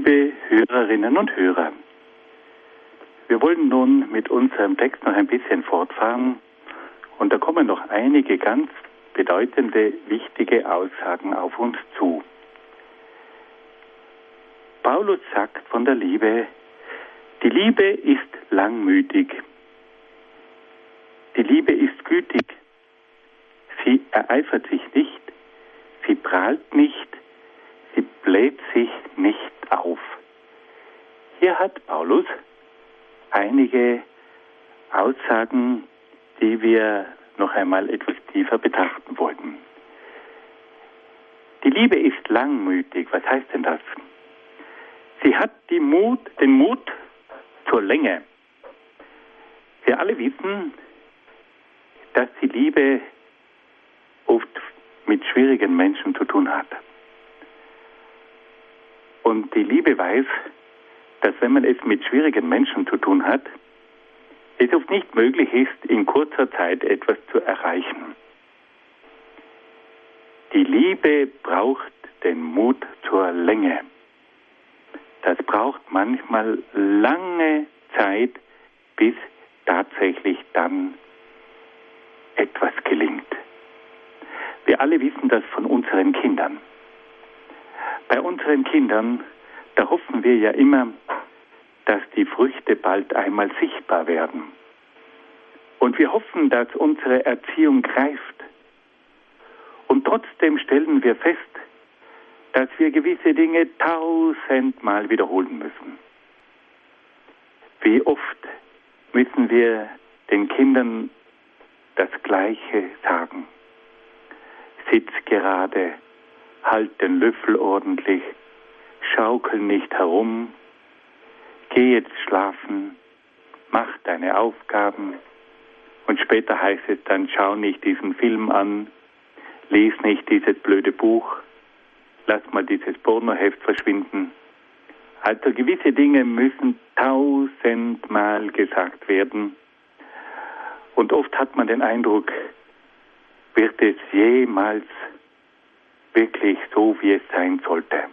Liebe Hörerinnen und Hörer, wir wollen nun mit unserem Text noch ein bisschen fortfahren und da kommen noch einige ganz bedeutende, wichtige Aussagen auf uns zu. Paulus sagt von der Liebe, die Liebe ist langmütig, die Liebe ist gütig, sie ereifert sich nicht, sie prahlt nicht, sie bläht sich nicht auf. Hier hat Paulus einige Aussagen, die wir noch einmal etwas tiefer betrachten wollten. Die Liebe ist langmütig. Was heißt denn das? Sie hat den Mut zur Länge. Wir alle wissen, dass die Liebe oft mit schwierigen Menschen zu tun hat. Und die Liebe weiß, dass wenn man es mit schwierigen Menschen zu tun hat, es oft nicht möglich ist, in kurzer Zeit etwas zu erreichen. Die Liebe braucht den Mut zur Länge. Das braucht manchmal lange Zeit, bis tatsächlich dann etwas gelingt. Wir alle wissen das von unseren Kindern. Bei unseren Kindern, da hoffen wir ja immer, dass die Früchte bald einmal sichtbar werden. Und wir hoffen, dass unsere Erziehung greift. Und trotzdem stellen wir fest, dass wir gewisse Dinge 1000-mal wiederholen müssen. Wie oft müssen wir den Kindern das Gleiche sagen? Sitz gerade, halt den Löffel ordentlich, schaukel nicht herum, geh jetzt schlafen, mach deine Aufgaben und später heißt es dann, schau nicht diesen Film an, lies nicht dieses blöde Buch, lass mal dieses Pornoheft verschwinden. Also gewisse Dinge müssen 1000-mal gesagt werden und oft hat man den Eindruck, wird es jemals wirklich so, wie es sein sollte.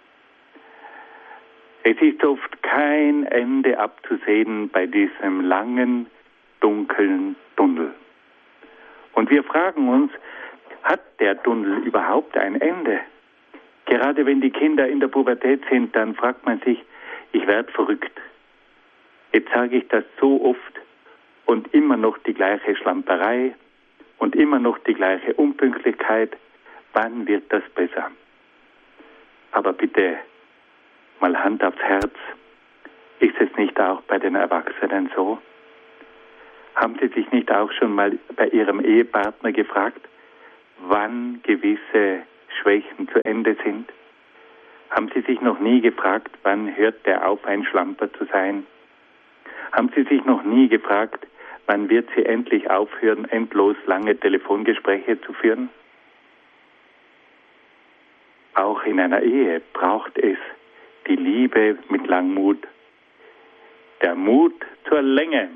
Es ist oft kein Ende abzusehen bei diesem langen, dunklen Tunnel. Und wir fragen uns, hat der Tunnel überhaupt ein Ende? Gerade wenn die Kinder in der Pubertät sind, dann fragt man sich, ich werde verrückt. Jetzt sage ich das so oft und immer noch die gleiche Schlamperei und immer noch die gleiche Unpünktlichkeit. Wann wird das besser? Aber bitte, mal Hand aufs Herz, ist es nicht auch bei den Erwachsenen so? Haben Sie sich nicht auch schon mal bei Ihrem Ehepartner gefragt, wann gewisse Schwächen zu Ende sind? Haben Sie sich noch nie gefragt, wann hört der auf, ein Schlamper zu sein? Haben Sie sich noch nie gefragt, wann wird sie endlich aufhören, endlos lange Telefongespräche zu führen? Auch in einer Ehe braucht es die Liebe mit Langmut, der Mut zur Länge.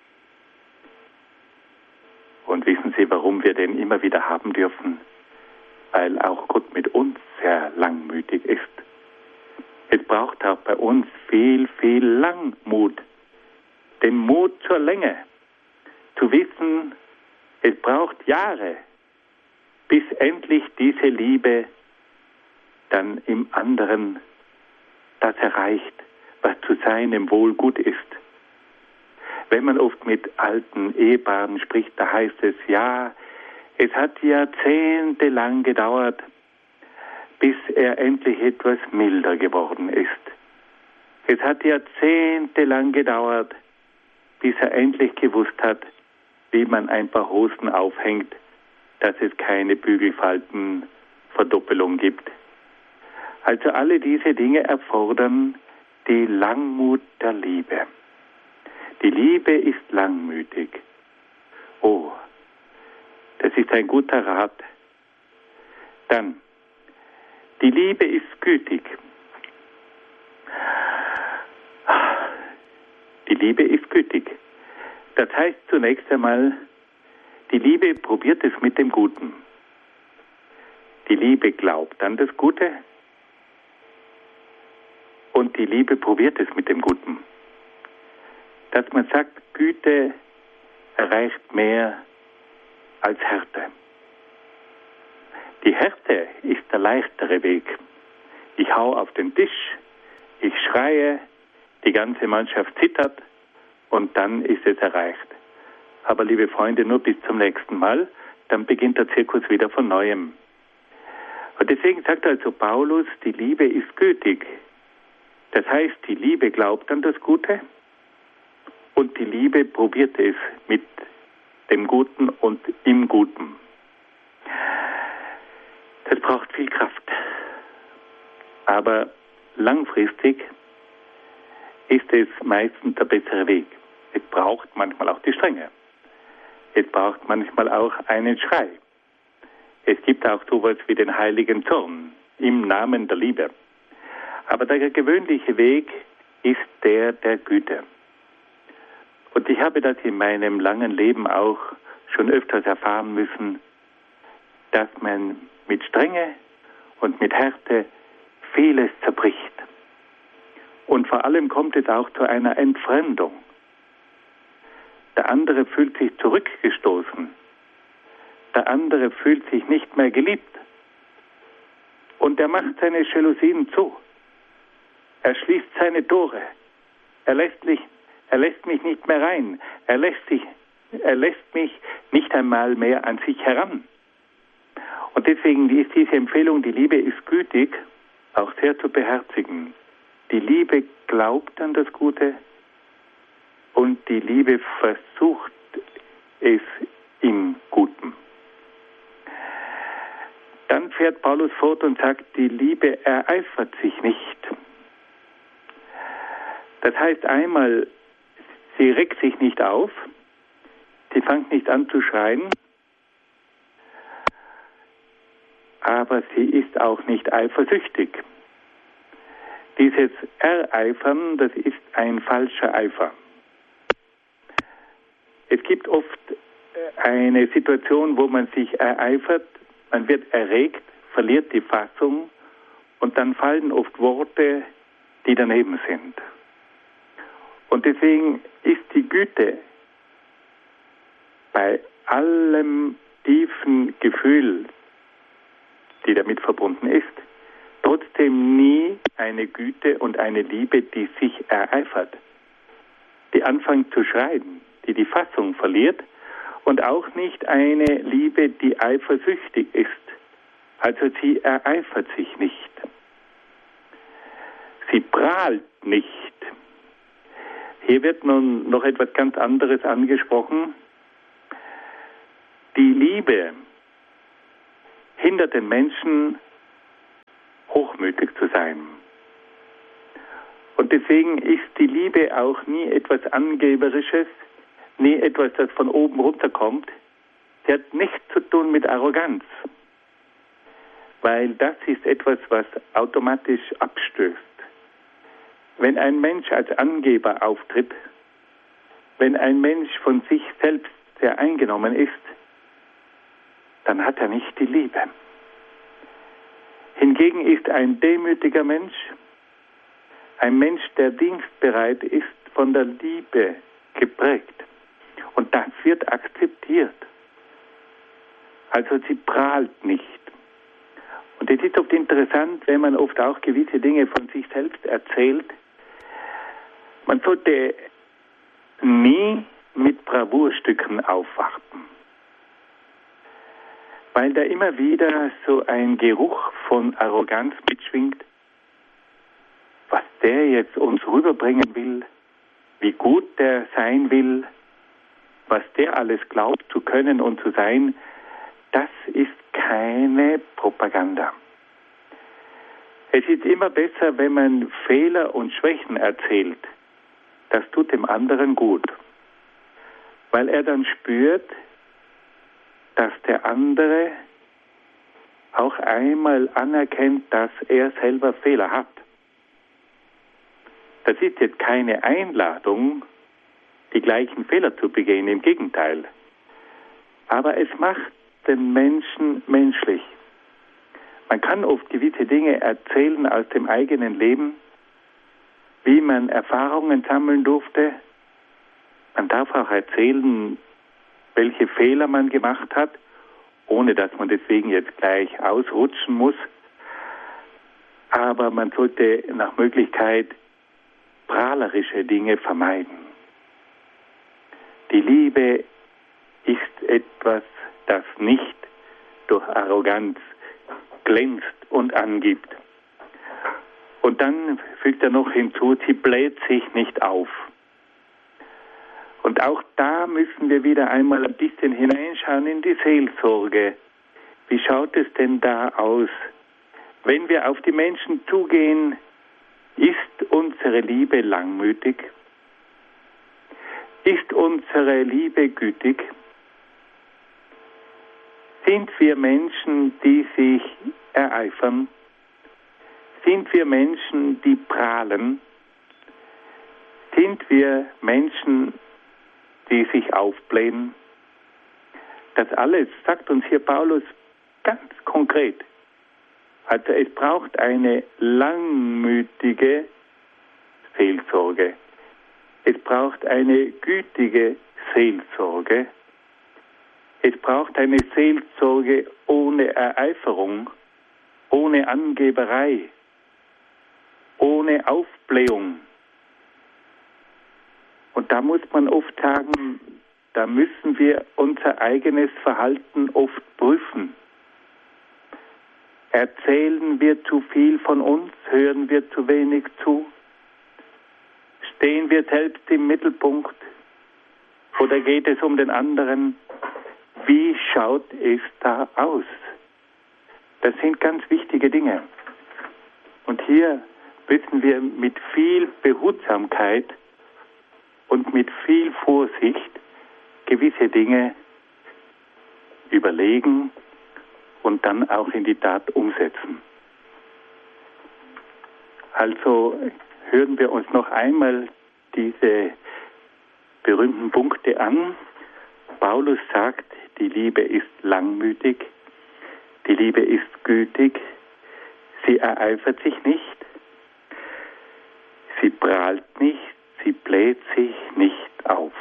Und wissen Sie, warum wir den immer wieder haben dürfen? Weil auch Gott mit uns sehr langmütig ist. Es braucht auch bei uns viel, viel Langmut, den Mut zur Länge. Zu wissen, es braucht Jahre, bis endlich diese Liebe dann im anderen das erreicht, was zu seinem Wohl gut ist. Wenn man oft mit alten Ehepaaren spricht, da heißt es, ja, es hat jahrzehntelang gedauert, bis er endlich etwas milder geworden ist. Es hat jahrzehntelang gedauert, bis er endlich gewusst hat, wie man ein paar Hosen aufhängt, dass es keine Bügelfaltenverdoppelung gibt. Also alle diese Dinge erfordern die Langmut der Liebe. Die Liebe ist langmütig. Oh, das ist ein guter Rat. Dann, die Liebe ist gütig. Die Liebe ist gütig. Das heißt zunächst einmal, die Liebe probiert es mit dem Guten. Die Liebe glaubt an das Gute. Und die Liebe probiert es mit dem Guten. Dass man sagt, Güte erreicht mehr als Härte. Die Härte ist der leichtere Weg. Ich hau auf den Tisch, ich schreie, die ganze Mannschaft zittert und dann ist es erreicht. Aber liebe Freunde, nur bis zum nächsten Mal, dann beginnt der Zirkus wieder von Neuem. Und deswegen sagt also Paulus, die Liebe ist gütig. Das heißt, die Liebe glaubt an das Gute und die Liebe probiert es mit dem Guten und im Guten. Das braucht viel Kraft. Aber langfristig ist es meistens der bessere Weg. Es braucht manchmal auch die Strenge. Es braucht manchmal auch einen Schrei. Es gibt auch sowas wie den heiligen Zorn im Namen der Liebe. Aber der gewöhnliche Weg ist der der Güte. Und ich habe das in meinem langen Leben auch schon öfters erfahren müssen, dass man mit Strenge und mit Härte vieles zerbricht. Und vor allem kommt es auch zu einer Entfremdung. Der andere fühlt sich zurückgestoßen. Der andere fühlt sich nicht mehr geliebt. Und er macht seine Jalousien zu. Er schließt seine Tore. Er lässt mich nicht mehr rein. Er lässt mich nicht einmal mehr an sich heran. Und deswegen ist diese Empfehlung, die Liebe ist gütig, auch sehr zu beherzigen. Die Liebe glaubt an das Gute und die Liebe versucht es im Guten. Dann fährt Paulus fort und sagt, die Liebe ereifert sich nicht. Das heißt einmal, sie regt sich nicht auf, sie fängt nicht an zu schreien, aber sie ist auch nicht eifersüchtig. Dieses Ereifern, das ist ein falscher Eifer. Es gibt oft eine Situation, wo man sich ereifert, man wird erregt, verliert die Fassung und dann fallen oft Worte, die daneben sind. Und deswegen ist die Güte bei allem tiefen Gefühl, die damit verbunden ist, trotzdem nie eine Güte und eine Liebe, die sich ereifert, die anfängt zu schreien, die die Fassung verliert und auch nicht eine Liebe, die eifersüchtig ist. Also sie ereifert sich nicht. Sie prahlt nicht. Hier wird nun noch etwas ganz anderes angesprochen. Die Liebe hindert den Menschen, hochmütig zu sein. Und deswegen ist die Liebe auch nie etwas Angeberisches, nie etwas, das von oben runterkommt. Sie hat nichts zu tun mit Arroganz, weil das ist etwas, was automatisch abstößt. Wenn ein Mensch als Angeber auftritt, wenn ein Mensch von sich selbst sehr eingenommen ist, dann hat er nicht die Liebe. Hingegen ist ein demütiger Mensch, ein Mensch, der dienstbereit ist, von der Liebe geprägt. Und das wird akzeptiert. Also sie prahlt nicht. Und es ist oft interessant, wenn man oft auch gewisse Dinge von sich selbst erzählt. Man sollte nie mit Bravourstücken aufwarten, weil da immer wieder so ein Geruch von Arroganz mitschwingt, was der jetzt uns rüberbringen will, wie gut der sein will, was der alles glaubt zu können und zu sein, das ist keine Propaganda. Es ist immer besser, wenn man Fehler und Schwächen erzählt. Das tut dem anderen gut, weil er dann spürt, dass der andere auch einmal anerkennt, dass er selber Fehler hat. Das ist jetzt keine Einladung, die gleichen Fehler zu begehen, im Gegenteil. Aber es macht den Menschen menschlich. Man kann oft gewisse Dinge erzählen aus dem eigenen Leben wie man Erfahrungen sammeln durfte. Man darf auch erzählen, welche Fehler man gemacht hat, ohne dass man deswegen jetzt gleich ausrutschen muss. Aber man sollte nach Möglichkeit prahlerische Dinge vermeiden. Die Liebe ist etwas, das nicht durch Arroganz glänzt und angibt. Und dann fügt er noch hinzu, sie bläht sich nicht auf. Und auch da müssen wir wieder einmal ein bisschen hineinschauen in die Seelsorge. Wie schaut es denn da aus? Wenn wir auf die Menschen zugehen, ist unsere Liebe langmütig? Ist unsere Liebe gütig? Sind wir Menschen, die sich ereifern? Sind wir Menschen, die prahlen? Sind wir Menschen, die sich aufblähen? Das alles sagt uns hier Paulus ganz konkret. Also es braucht eine langmütige Seelsorge. Es braucht eine gütige Seelsorge. Es braucht eine Seelsorge ohne Ereiferung, ohne Angeberei, ohne Aufblähung. Und da muss man oft sagen, da müssen wir unser eigenes Verhalten oft prüfen. Erzählen wir zu viel von uns? Hören wir zu wenig zu? Stehen wir selbst im Mittelpunkt? Oder geht es um den anderen? Wie schaut es da aus? Das sind ganz wichtige Dinge. Und hier müssen wir mit viel Behutsamkeit und mit viel Vorsicht gewisse Dinge überlegen und dann auch in die Tat umsetzen. Also hören wir uns noch einmal diese berühmten Punkte an. Paulus sagt, die Liebe ist langmütig, die Liebe ist gütig, sie ereifert sich nicht, sie prahlt nicht, sie bläht sich nicht auf.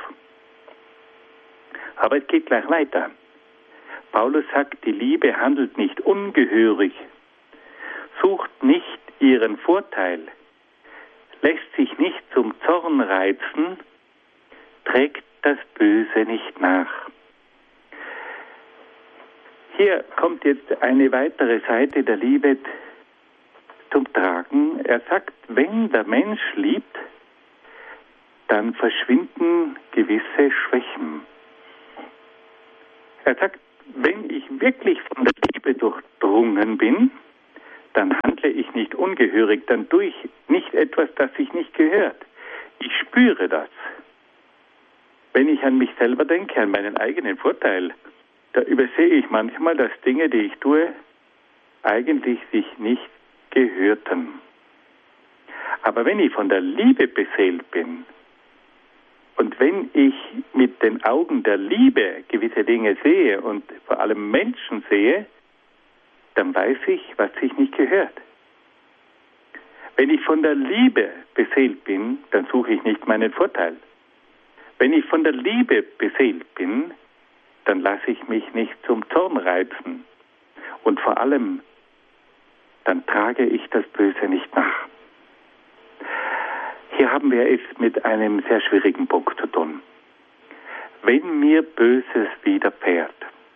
Aber es geht gleich weiter. Paulus sagt, die Liebe handelt nicht ungehörig, sucht nicht ihren Vorteil, lässt sich nicht zum Zorn reizen, trägt das Böse nicht nach. Hier kommt jetzt eine weitere Seite der Liebe zum Tragen. Er sagt, wenn der Mensch liebt, dann verschwinden gewisse Schwächen. Er sagt, wenn ich wirklich von der Liebe durchdrungen bin, dann handle ich nicht ungehörig, dann tue ich nicht etwas, das sich nicht gehört. Ich spüre das. Wenn ich an mich selber denke, an meinen eigenen Vorteil, da übersehe ich manchmal, dass Dinge, die ich tue, eigentlich sich nicht gehörten. Aber wenn ich von der Liebe beseelt bin und wenn ich mit den Augen der Liebe gewisse Dinge sehe und vor allem Menschen sehe, dann weiß ich, was sich nicht gehört. Wenn ich von der Liebe beseelt bin, dann suche ich nicht meinen Vorteil. Wenn ich von der Liebe beseelt bin, dann lasse ich mich nicht zum Zorn reizen. Und vor allem, dann trage ich das Böse nicht nach. Hier haben wir es mit einem sehr schwierigen Punkt zu tun. Wenn mir Böses widerfährt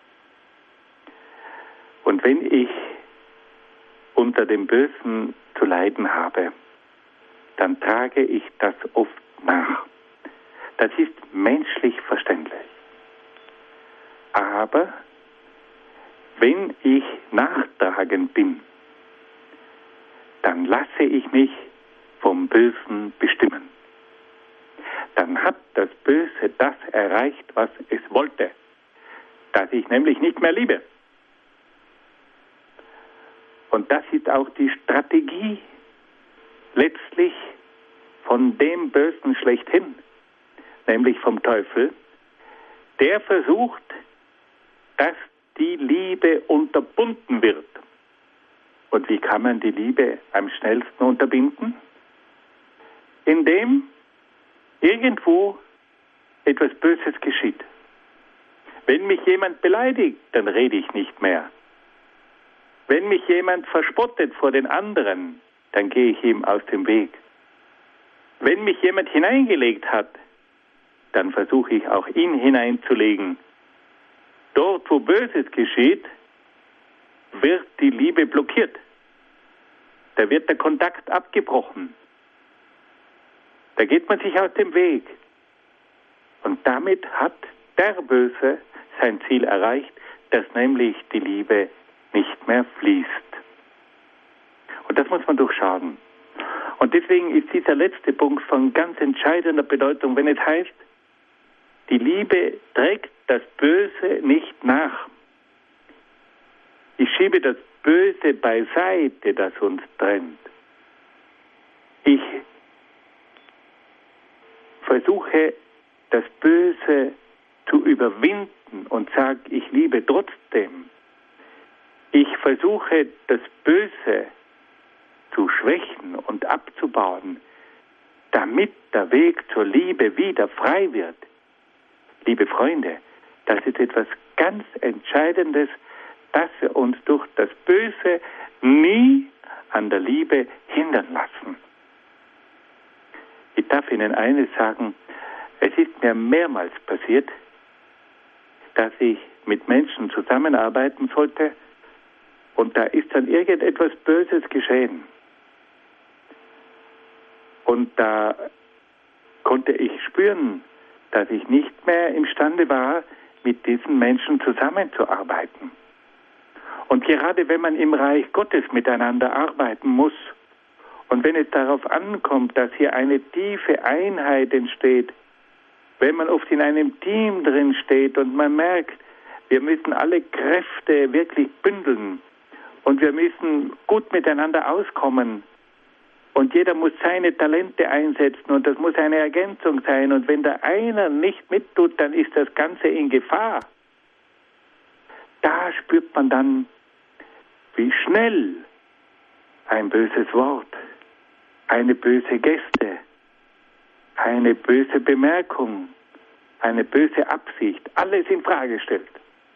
und wenn ich unter dem Bösen zu leiden habe, dann trage ich das oft nach. Das ist menschlich verständlich. Aber wenn ich nachtragend bin, dann lasse ich mich vom Bösen bestimmen. Dann hat das Böse das erreicht, was es wollte, dass ich nämlich nicht mehr liebe. Und das ist auch die Strategie letztlich von dem Bösen schlechthin, nämlich vom Teufel, der versucht, dass die Liebe unterbunden wird. Und wie kann man die Liebe am schnellsten unterbinden? in dem irgendwo etwas Böses geschieht. Wenn mich jemand beleidigt, dann rede ich nicht mehr. Wenn mich jemand verspottet vor den anderen, dann gehe ich ihm aus dem Weg. Wenn mich jemand hineingelegt hat, dann versuche ich auch ihn hineinzulegen. Dort, wo Böses geschieht, wird die Liebe blockiert. Da wird der Kontakt abgebrochen. Da geht man sich aus dem Weg. Und damit hat der Böse sein Ziel erreicht, dass nämlich die Liebe nicht mehr fließt. Und das muss man durchschauen. Und deswegen ist dieser letzte Punkt von ganz entscheidender Bedeutung, wenn es heißt, die Liebe trägt das Böse nicht nach. Ich schiebe das Böse beiseite, das uns trennt. Ich versuche, das Böse zu überwinden und sage, ich liebe trotzdem. Ich versuche, das Böse zu schwächen und abzubauen, damit der Weg zur Liebe wieder frei wird. Liebe Freunde, das ist etwas ganz Entscheidendes, dass wir uns durch das Böse nie an der Liebe hindern lassen. Ich darf Ihnen eines sagen, es ist mir mehrmals passiert, dass ich mit Menschen zusammenarbeiten sollte und da ist dann irgendetwas Böses geschehen. Und da konnte ich spüren, dass ich nicht mehr imstande war, mit diesen Menschen zusammenzuarbeiten. Und gerade wenn man im Reich Gottes miteinander arbeiten muss und wenn es darauf ankommt, dass hier eine tiefe Einheit entsteht, wenn man oft in einem Team drin steht und man merkt, wir müssen alle Kräfte wirklich bündeln und wir müssen gut miteinander auskommen und jeder muss seine Talente einsetzen und das muss eine Ergänzung sein und wenn der einer nicht mittut, dann ist das Ganze in Gefahr. Da spürt man dann, wie schnell ein böses Wort, eine böse Geste, eine böse Bemerkung, eine böse Absicht, alles in Frage stellt.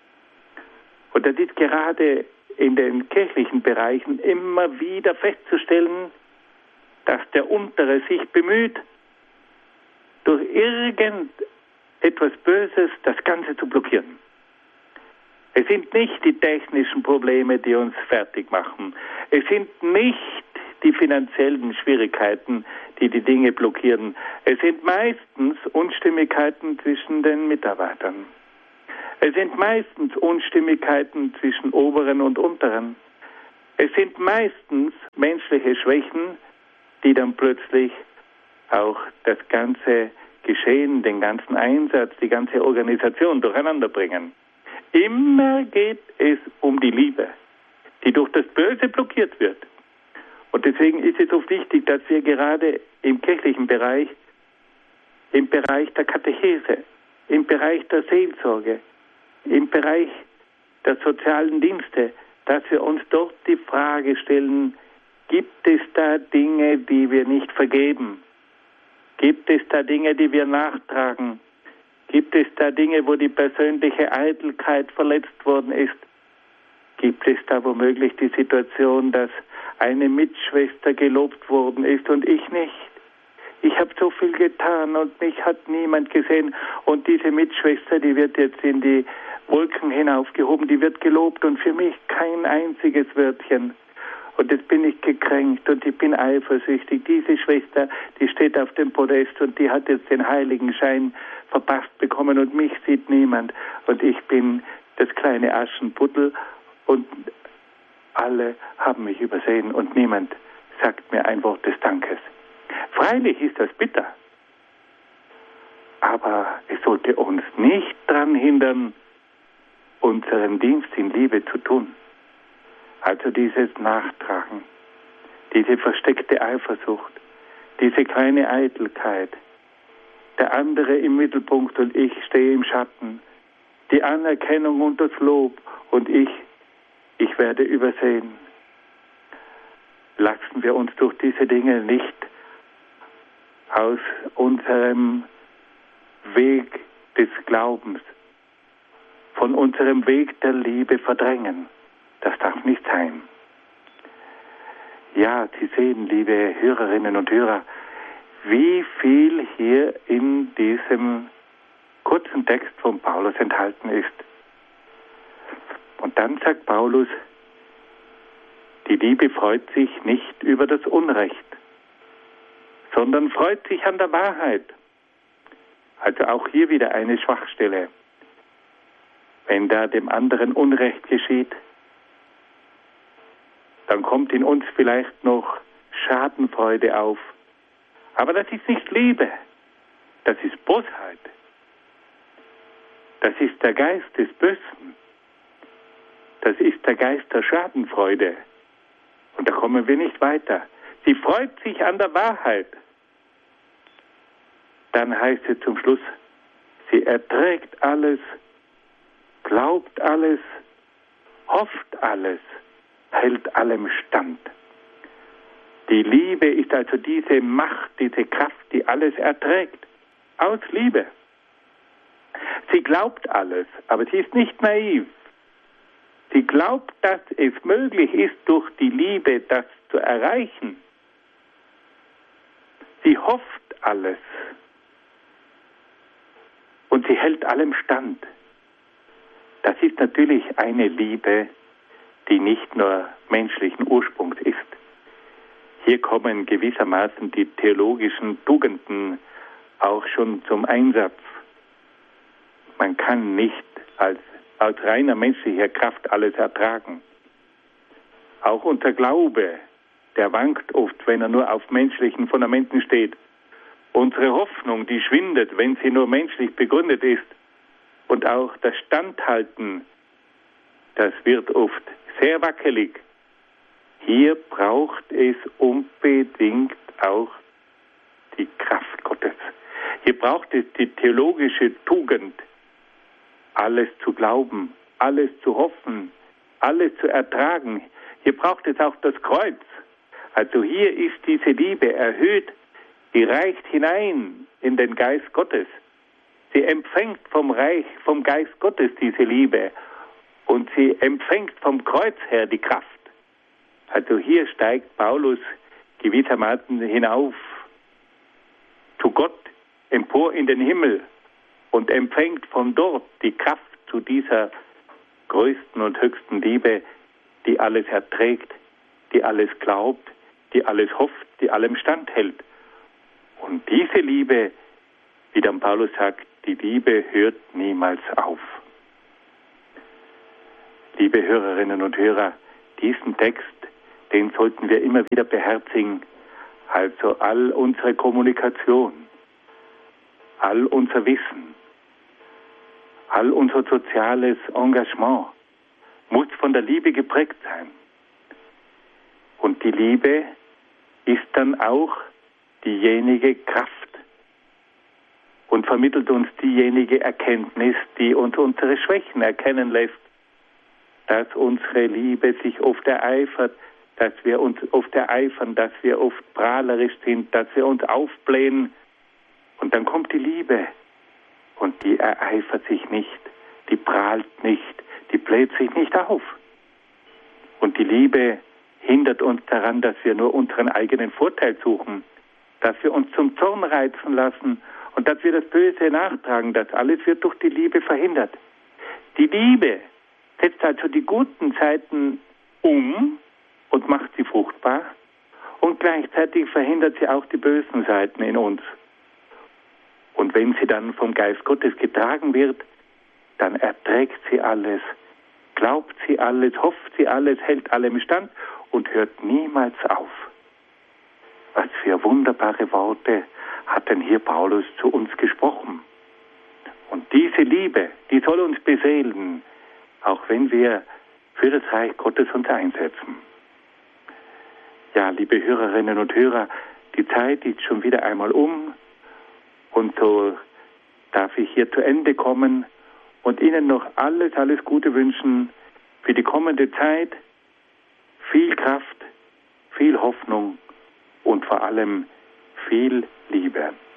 Und das ist gerade in den kirchlichen Bereichen immer wieder festzustellen, dass der Untere sich bemüht, durch irgendetwas Böses das Ganze zu blockieren. Es sind nicht die technischen Probleme, die uns fertig machen. Es sind nicht die finanziellen Schwierigkeiten, die die Dinge blockieren. Es sind meistens Unstimmigkeiten zwischen den Mitarbeitern. Es sind meistens Unstimmigkeiten zwischen Oberen und Unteren. Es sind meistens menschliche Schwächen, die dann plötzlich auch das ganze Geschehen, den ganzen Einsatz, die ganze Organisation durcheinander bringen. Immer geht es um die Liebe, die durch das Böse blockiert wird. Und deswegen ist es so wichtig, dass wir gerade im kirchlichen Bereich, im Bereich der Katechese, im Bereich der Seelsorge, im Bereich der sozialen Dienste, dass wir uns dort die Frage stellen, gibt es da Dinge, die wir nicht vergeben? Gibt es da Dinge, die wir nachtragen? Gibt es da Dinge, wo die persönliche Eitelkeit verletzt worden ist? Gibt es da womöglich die Situation, dass eine Mitschwester gelobt worden ist und ich nicht? Ich habe so viel getan und mich hat niemand gesehen. Und diese Mitschwester, die wird jetzt in die Wolken hinaufgehoben, die wird gelobt und für mich kein einziges Wörtchen. Und jetzt bin ich gekränkt und ich bin eifersüchtig. Diese Schwester, die steht auf dem Podest und die hat jetzt den Heiligenschein verpasst bekommen und mich sieht niemand. Und ich bin das kleine Aschenputtel und alle haben mich übersehen und niemand sagt mir ein Wort des Dankes. Freilich ist das bitter, aber es sollte uns nicht daran hindern, unseren Dienst in Liebe zu tun. Also dieses Nachtragen, diese versteckte Eifersucht, diese kleine Eitelkeit, der andere im Mittelpunkt und ich stehe im Schatten, die Anerkennung und das Lob und ich werde übersehen. Lassen wir uns durch diese Dinge nicht aus unserem Weg des Glaubens, von unserem Weg der Liebe verdrängen. Das darf nicht sein. Ja, Sie sehen, liebe Hörerinnen und Hörer, wie viel hier in diesem kurzen Text von Paulus enthalten ist. Und dann sagt Paulus, die Liebe freut sich nicht über das Unrecht, sondern freut sich an der Wahrheit. Also auch hier wieder eine Schwachstelle. Wenn da dem anderen Unrecht geschieht, dann kommt in uns vielleicht noch Schadenfreude auf. Aber das ist nicht Liebe, das ist Bosheit. Das ist der Geist des Bösen. Das ist der Geist der Schadenfreude. Und da kommen wir nicht weiter. Sie freut sich an der Wahrheit. Dann heißt es zum Schluss, sie erträgt alles, glaubt alles, hofft alles, hält allem stand. Die Liebe ist also diese Macht, diese Kraft, die alles erträgt. Aus Liebe. Sie glaubt alles, aber sie ist nicht naiv. Sie glaubt, dass es möglich ist, durch die Liebe das zu erreichen. Sie hofft alles. Und sie hält allem stand. Das ist natürlich eine Liebe, die nicht nur menschlichen Ursprungs ist. Hier kommen gewissermaßen die theologischen Tugenden auch schon zum Einsatz. Man kann nicht aus reiner menschlicher Kraft alles ertragen. Auch unser Glaube, der wankt oft, wenn er nur auf menschlichen Fundamenten steht. Unsere Hoffnung, die schwindet, wenn sie nur menschlich begründet ist. Und auch das Standhalten, das wird oft sehr wackelig. Hier braucht es unbedingt auch die Kraft Gottes. Hier braucht es die theologische Tugend, alles zu glauben, alles zu hoffen, alles zu ertragen. Hier braucht es auch das Kreuz. Also hier ist diese Liebe erhöht, die reicht hinein in den Geist Gottes. Sie empfängt vom Geist Gottes diese Liebe und sie empfängt vom Kreuz her die Kraft. Also hier steigt Paulus gewissermaßen hinauf zu Gott, empor in den Himmel und empfängt von dort die Kraft zu dieser größten und höchsten Liebe, die alles erträgt, die alles glaubt, die alles hofft, die allem standhält. Und diese Liebe, wie dann Paulus sagt, die Liebe hört niemals auf. Liebe Hörerinnen und Hörer, diesen Text, den sollten wir immer wieder beherzigen. Also all unsere Kommunikation, all unser Wissen, all unser soziales Engagement muss von der Liebe geprägt sein. Und die Liebe ist dann auch diejenige Kraft und vermittelt uns diejenige Erkenntnis, die uns unsere Schwächen erkennen lässt, dass unsere Liebe sich oft ereifert, dass wir uns oft ereifern, dass wir oft prahlerisch sind, dass wir uns aufblähen. Und dann kommt die Liebe und die ereifert sich nicht, die prahlt nicht, die bläht sich nicht auf. Und die Liebe hindert uns daran, dass wir nur unseren eigenen Vorteil suchen, dass wir uns zum Zorn reizen lassen und dass wir das Böse nachtragen. Das alles wird durch die Liebe verhindert. Die Liebe setzt also die guten Seiten um und macht sie fruchtbar und gleichzeitig verhindert sie auch die bösen Seiten in uns. Und wenn sie dann vom Geist Gottes getragen wird, dann erträgt sie alles, glaubt sie alles, hofft sie alles, hält allem stand und hört niemals auf. Was für wunderbare Worte hat denn hier Paulus zu uns gesprochen. Und diese Liebe, die soll uns beseelen, auch wenn wir für das Reich Gottes uns einsetzen. Ja, liebe Hörerinnen und Hörer, die Zeit ist schon wieder einmal um und so darf ich hier zu Ende kommen und Ihnen noch alles Gute wünschen für die kommende Zeit. Viel Kraft, viel Hoffnung und vor allem viel Liebe.